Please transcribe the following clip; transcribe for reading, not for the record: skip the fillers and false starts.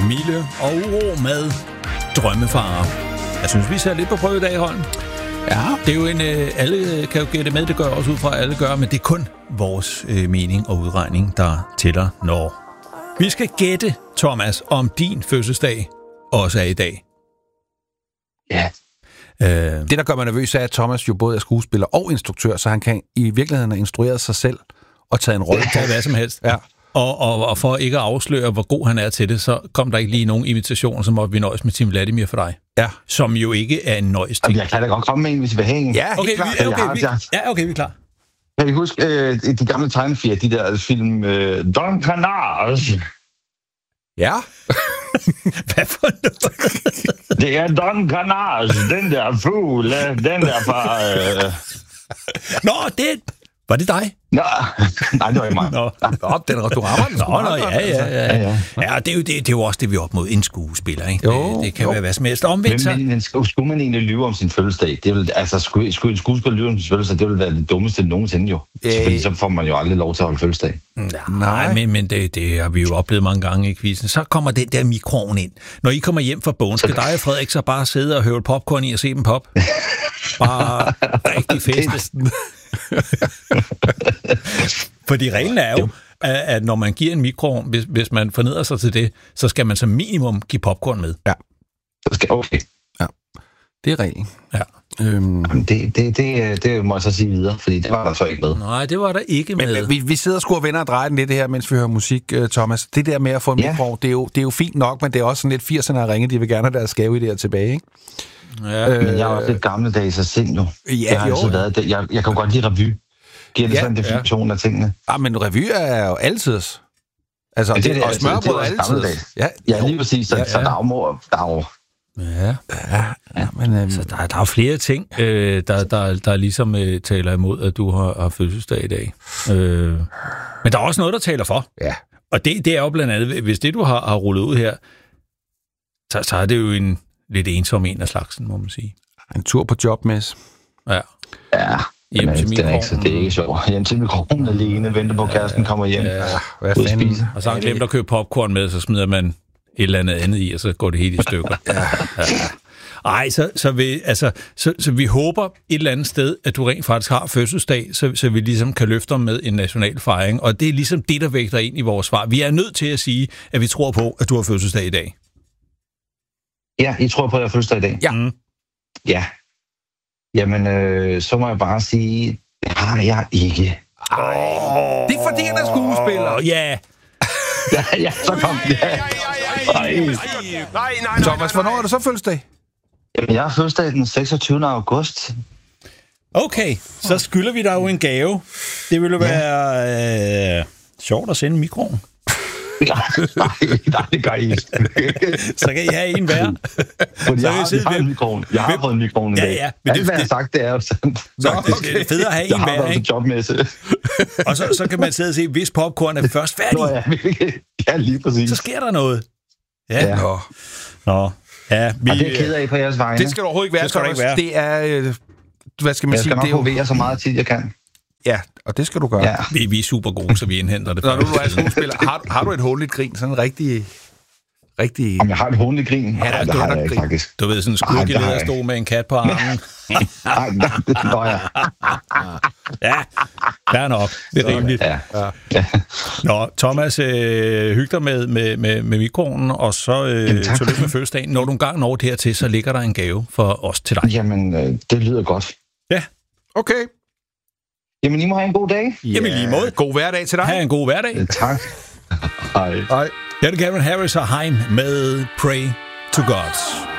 Familie og uro med drømmefarer. Jeg synes, vi ser lidt på prøve i dag, Holm. Ja. Det er jo alle kan jo gætte med, det gør også ud fra, alle gør, men det er kun vores mening og udregning, der tæller når. Vi skal gætte, Thomas, om din fødselsdag også er i dag. Ja. Det, der gør mig nervøs, er, at Thomas jo både er skuespiller og instruktør, så han kan i virkeligheden have instrueret sig selv og taget en rolle. Tage hvad som helst. Ja. Og for ikke at afsløre, hvor god han er til det, så kom der ikke lige nogen imitationer, så måtte vi nøjes med Tim Vladimir for dig. Ja. Som jo ikke er en nøjes ting. Jeg kan da godt komme med en, hvis vi vil have en. Ja, okay, klar. vi er klar. Kan I huske de gamle tegnefilm, de der film Don Canars? Ja. Hvad for noget? Det er Don Canars, den der fugle, den der fra... Nå, var det dig? Nå, nej, det var ikke mig. Nå, Du rammer den. Ja. Ja, det er jo også det, vi er op mod en skuespiller, ikke? Det kan være hvad som helst. Omvendt så... Men skulle man egentlig lyve om sin fødselsdag? Det vil, altså, skulle en skuespiller lyve om sin fødselsdag, det ville være det dummeste nogensinde jo. Fordi så får man jo aldrig lov til at holde fødselsdag. Nej, men det har vi jo oplevet mange gange i quizzen. Så kommer den der mikroen ind. Når I kommer hjem fra bogen, skal dig og Frederik så bare sidde og høvle popcorn i og se dem pop? Bare rigtig feste. Fordi reglen er jo, at når man giver en mikroovn, hvis man forneder sig til det, så skal man som minimum give popcorn med. Ja. Okay. Ja. Det er reglen. Ja. Det må jeg så sige videre, fordi det var der så ikke med. Nej, det var der ikke med. Men vi sidder sgu og vender og drejer den lidt her, mens vi hører musik, Thomas. Det der med at få en mikroovn, det er jo fint nok, men det er også sådan lidt 80'erne at ringe, de vil gerne have deres skave i det her tilbage, ikke? Ja. Men jeg er også lidt gammeldags og sind jo. Ja, har altid været det. Jeg kan godt lide revy. Giver det sådan en definition af tingene? Ja, men revy er jo altid. Altså, det og smørbrød er altid. Ja, lige præcis. Så der Ja, men så der er flere ting, der ligesom taler imod, at du har fødselsdag i dag. Men der er også noget, der taler for. Ja. Og det er jo blandt andet, hvis det, du har rullet ud her, så er det jo en lidt ensom en af slagsen, må man sige. En tur på jobmess. Ja. Hjem til mikroovnen. Det er ikke sjovt. Hjem til mikroovnen alene, venter på, at kæresten kommer hjem. Hvad fanden? Og så har han glemt at købe popcorn med, så smider man et eller andet i, og så går det helt i stykker. Ej, så vi håber et eller andet sted, at du rent faktisk har fødselsdag, så vi ligesom kan løfte dig med en national fejring. Og det er ligesom det, der vægter ind i vores svar. Vi er nødt til at sige, at vi tror på, at du har fødselsdag i dag. Ja, I tror på, at jeg har fødselsdag i dag? Ja. Ja. Jamen, så må jeg bare sige, det har jeg ikke. Det er fordi, han er skuespiller. Ja. Ja, så kom det. Nej. Thomas, hvornår er det så fødselsdag? Jamen, jeg har fødselsdag den 26. august. Okay, så skylder vi dig jo en gave. Det ville være sjovt at sende mikroen. Nej, det gør I ikke. Så kan I have en hver. Fordi jeg har en mikroen. Jeg har fået en mikroen i dag. Ja. Men alt, hvad jeg har sagt, det er jo sådan. Det er fedt at have en hver, ikke? Jobmesse. Og så kan man sidde og se, hvis popcorn er først færdig. Ja, lige præcis. Så sker der noget. Ja. Nå. Ja, og det er ked af på jeres vegne. Det skal du overhovedet ikke være. Det er... Hvad skal man sige? Jeg skal nok provere så meget tid, jeg kan. Ja, og det skal du gøre. Ja. Vi er super gode, så vi indhenter det. Når du er skuespiller, har du et håndligt grin? Sådan en rigtig... Om jeg har et håndligt grin? Ja, det har jeg ikke, faktisk. Du ved, sådan en skurk i lederstol med en kat på armen. Ja, fair nok. Det er rimeligt. Ja. Nå, Thomas, hyg dig med mikroen, og så tillykke med fødselsdagen. Når du engang når det hertil, så ligger der en gave for os til dig. Jamen, det lyder godt. Ja. Okay. Jamen, I må have en god dag. Jamen, lige måde. God hverdag til dig. Ha' en god hverdag. Tak. Hej. Her er det Calvin Harris og Haim med Pray to Gods.